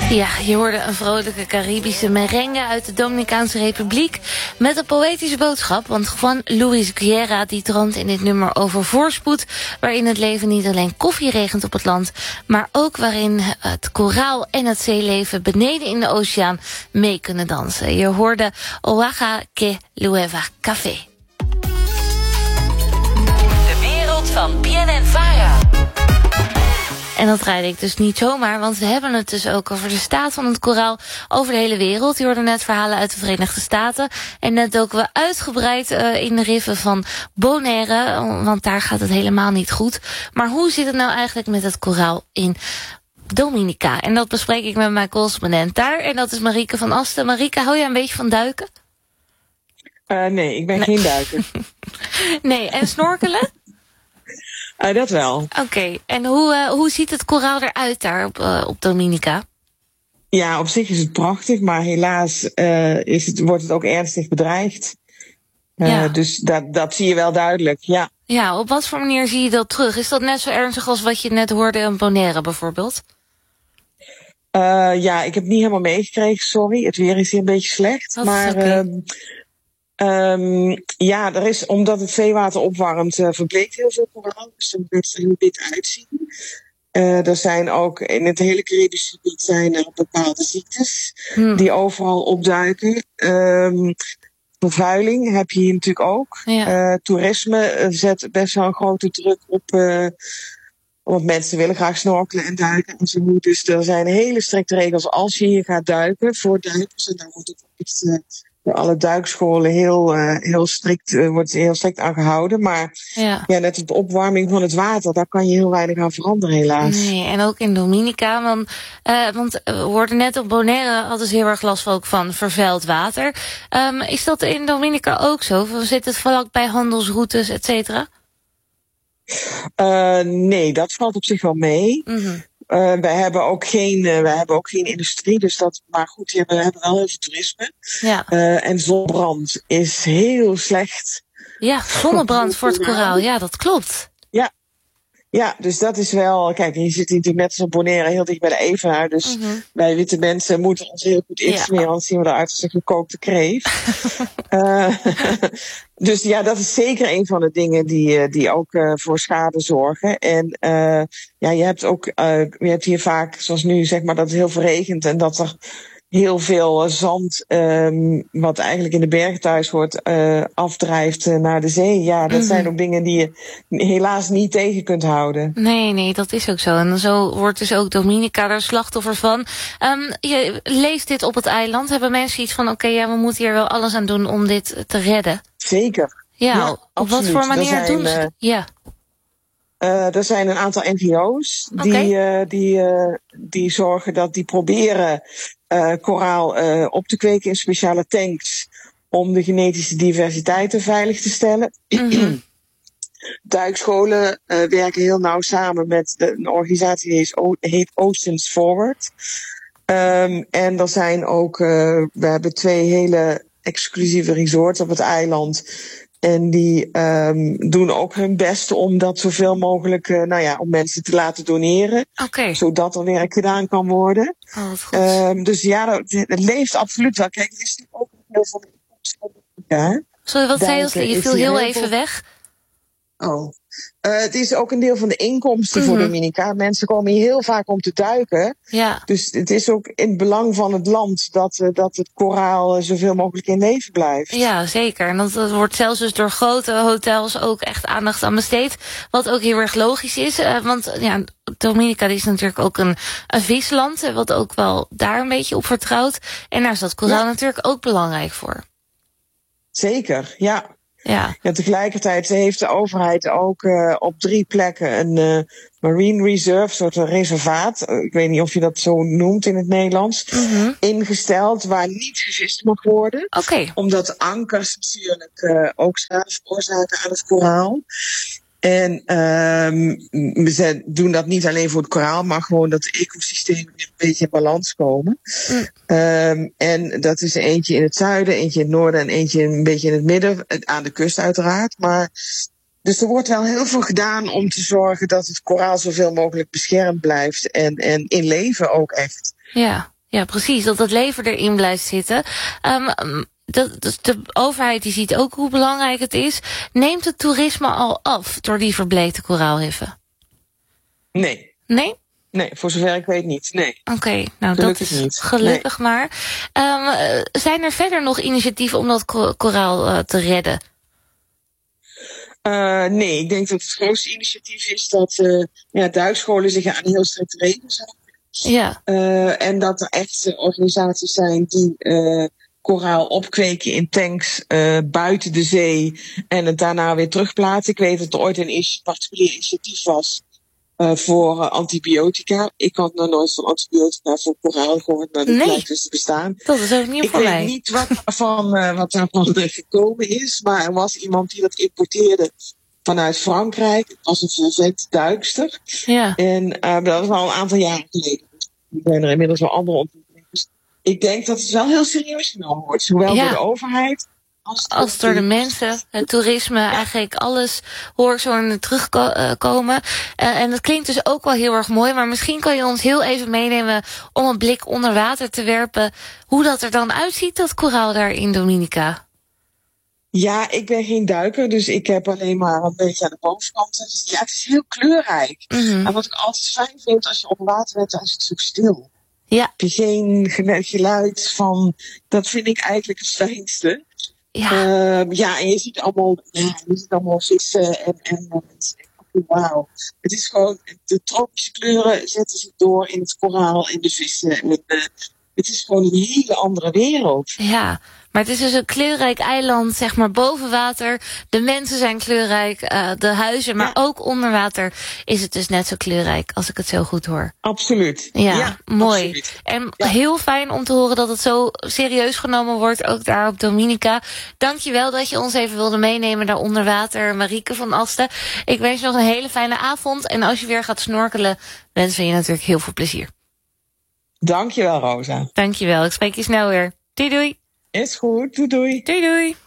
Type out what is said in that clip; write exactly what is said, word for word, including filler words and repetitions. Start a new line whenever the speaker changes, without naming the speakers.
Ja, je hoorde een vrolijke Caribische merengue uit de Dominicaanse Republiek met een poëtische boodschap. Want Juan Luis Guerra die droomt in dit nummer over voorspoed, waarin het leven niet alleen koffie regent op het land, maar ook waarin het koraal en het zeeleven beneden in de oceaan mee kunnen dansen. Je hoorde Oaxaca que Lueva Café.
De wereld van B N N Vara.
En dat draaide ik dus niet zomaar, want we hebben het dus ook over de staat van het koraal over de hele wereld. Je hoorde net verhalen uit de Verenigde Staten. En net doken we uitgebreid uh, in de riffen van Bonaire, want daar gaat het helemaal niet goed. Maar hoe zit het nou eigenlijk met het koraal in Dominica? En dat bespreek ik met mijn correspondent daar. En dat is Marieke van Asten. Marieke, hou jij een beetje van duiken?
Uh, nee, ik ben nee. geen duiker.
Nee, en snorkelen?
Uh, dat wel.
Oké, okay. En hoe, uh, hoe ziet het koraal eruit daar op, uh, op Dominica?
Ja, op zich is het prachtig, maar helaas uh, is het, wordt het ook ernstig bedreigd. Uh, ja. Dus dat, dat zie je wel duidelijk, ja.
Ja, op wat voor manier zie je dat terug? Is dat net zo ernstig als wat je net hoorde in Bonaire bijvoorbeeld?
Uh, ja, ik heb het niet helemaal meegekregen, sorry. Het weer is hier een beetje slecht.
Dat
maar
okay.
uh, Um, ja, er is, omdat het zeewater opwarmt, uh, verbleekt heel veel koraal. Dus er moet er heel wit uitzien. Uh, er zijn ook in het hele Caribische gebied zijn er bepaalde ziektes hmm. die overal opduiken. Um, vervuiling heb je hier natuurlijk ook. Ja. Uh, toerisme zet best wel een grote druk op. Uh, want mensen willen graag snorkelen en duiken en zo. Dus er zijn hele strikte regels als je hier gaat duiken voor duikers. En daar wordt ook echt uh, door alle duikscholen heel, uh, heel strikt, uh, wordt heel strikt aan gehouden. Maar ja. ja, net op de opwarming van het water, daar kan je heel weinig aan veranderen, helaas.
Nee, en ook in Dominica, want, uh, want we hoorden net op Bonaire hadden ze heel erg last ook van vervuild water. Um, is dat in Dominica ook zo? Of zit het vlak bij handelsroutes, et cetera?
Uh, nee, dat valt op zich wel mee. Mm-hmm. Uh, wij hebben ook geen, uh, wij hebben ook geen industrie, dus dat, maar goed, we hebben, we hebben wel heel veel toerisme. Ja. Uh, en zonnebrand is heel slecht.
Ja, zonnebrand voor het koraal, ja, dat klopt.
Ja. Ja, dus dat is wel, kijk, je zit natuurlijk net als Bonaire heel dicht bij de Evenaar, dus mm-hmm. wij witte mensen moeten ons heel goed informeren, ja. anders zien we eruit als een gekookte kreeft. uh, dus ja, dat is zeker een van de dingen die, die ook uh, voor schade zorgen. En uh, ja, je hebt ook, uh, je hebt hier vaak, zoals nu zeg maar, dat het heel veel regent en dat er heel veel zand, um, wat eigenlijk in de bergen thuis hoort, uh, afdrijft uh, naar de zee. Ja, dat mm-hmm. zijn ook dingen die je helaas niet tegen kunt houden.
Nee, nee, dat is ook zo. En zo wordt dus ook Dominica er slachtoffer van. Um, je leest dit op het eiland. Hebben mensen iets van, oké, okay, ja, we moeten hier wel alles aan doen om dit te redden?
Zeker.
Ja, ja op absoluut. Wat voor manier zijn, doen ze? Uh, ja.
Uh, er zijn een aantal N G O's die, okay. uh, die, uh, die zorgen dat die proberen uh, koraal uh, op te kweken in speciale tanks om de genetische diversiteit veilig te stellen. Mm-hmm. Duikscholen uh, werken heel nauw samen met de, een organisatie die heet, o- heet Oceans Forward. Um, en er zijn ook, uh, we hebben twee hele exclusieve resorts op het eiland. En die um, doen ook hun best om dat zoveel mogelijk, uh, nou ja, om mensen te laten doneren.
Okay.
Zodat er werk gedaan kan worden.
Oh, wat goed.
Um, dus ja, dat, het leeft absoluut wel. Kijk, er is natuurlijk ook heel veel elkaar.
Sorry, wat zei je? Je viel heel, heel even veel... weg.
Oh. Uh, het is ook een deel van de inkomsten mm-hmm. voor Dominica. Mensen komen hier heel vaak om te duiken.
Ja.
Dus het is ook in het belang van het land dat, uh, dat het koraal uh, zoveel mogelijk in leven blijft.
Ja, zeker. En dat, dat wordt zelfs dus door grote hotels ook echt aandacht aan besteed. Wat ook heel erg logisch is. Uh, want ja, Dominica is natuurlijk ook een, een visland. Wat ook wel daar een beetje op vertrouwt. En daar is dat koraal ja. natuurlijk ook belangrijk voor.
Zeker, ja.
Ja.
Ja, tegelijkertijd heeft de overheid ook uh, op drie plekken een uh, marine reserve, een soort reservaat, uh, ik weet niet of je dat zo noemt in het Nederlands, mm-hmm. ingesteld waar niet gevist mag worden.
Okay.
Omdat ankers natuurlijk uh, ook schade veroorzaken aan het koraal. En um, ze doen dat niet alleen voor het koraal, maar gewoon dat de ecosystemen weer een beetje in balans komen. Mm. Um, en dat is eentje in het zuiden, eentje in het noorden en eentje een beetje in het midden, aan de kust uiteraard. Maar dus er wordt wel heel veel gedaan om te zorgen dat het koraal zoveel mogelijk beschermd blijft en, en in leven ook echt.
Ja. Ja, precies, dat het leven erin blijft zitten. Um, dat, dus de overheid die ziet ook hoe belangrijk het is. Neemt het toerisme al af door die verbleekte koraalriffen?
Nee.
Nee?
Nee, voor zover ik weet niet. Nee.
Oké, okay, nou
gelukkig
dat is
niet.
gelukkig
nee.
maar. Um, zijn er verder nog initiatieven om dat koraal uh, te redden?
Uh, nee, ik denk dat het grootste initiatief is dat uh, ja, duikscholen zich aan heel strikte regels houden.
Ja.
Uh, en dat er echt uh, organisaties zijn die uh, koraal opkweken in tanks uh, buiten de zee en het daarna weer terugplaatsen. Ik weet dat er ooit een particulier initiatief was uh, voor uh, antibiotica. Ik had nog nooit van antibiotica voor koraal gehoord, maar dat
nee.
blijkt dus te bestaan.
Dat is ook niet
ik
voor
weet
mij.
niet wat daarvan, uh, wat daarvan gekomen is, maar er was iemand die dat importeerde vanuit Frankrijk. Het was een vervente duikster.
Ja.
En uh, dat was al een aantal jaren geleden. Er zijn er inmiddels wel andere ontwikkelingen. Dus ik denk dat het wel heel serieus genomen wordt. Zowel
ja.
door de overheid als door,
als door de mensen. Het toerisme, ja. eigenlijk alles hoor ik zo naar terugkomen. Uh, en dat klinkt dus ook wel heel erg mooi. Maar misschien kan je ons heel even meenemen om een blik onder water te werpen. Hoe dat er dan uitziet, dat koraal daar in Dominica.
Ja, ik ben geen duiker, dus ik heb alleen maar een beetje aan de bovenkant. Dus ja, het is heel kleurrijk.
Mm-hmm.
En wat ik altijd fijn vind als je op water bent, dan is het zo stil.
Ja.
Heb je geen geluid van, dat vind ik eigenlijk het fijnste.
Ja,
uh, ja en je ziet allemaal, ja, je ziet allemaal vissen en, en, en wauw. Het is gewoon, de tropische kleuren zetten zich door in het koraal, in de vissen. En uh, het is gewoon een hele andere wereld.
Ja, maar het is dus een kleurrijk eiland, zeg maar, boven water. De mensen zijn kleurrijk, uh, de huizen, maar ja. ook onder water is het dus net zo kleurrijk, als ik het zo goed hoor.
Absoluut.
Ja,
ja
mooi.
Absoluut.
En
ja.
heel fijn om te horen dat het zo serieus genomen wordt, ook daar op Dominica. Dankjewel dat je ons even wilde meenemen daar onder water, Marieke van Asten. Ik wens je nog een hele fijne avond. En als je weer gaat snorkelen, wensen we je natuurlijk heel veel plezier.
Dankjewel, Rosa.
Dankjewel, ik spreek je snel weer. Doei doei.
Is goed, doei doei.
Doei doei.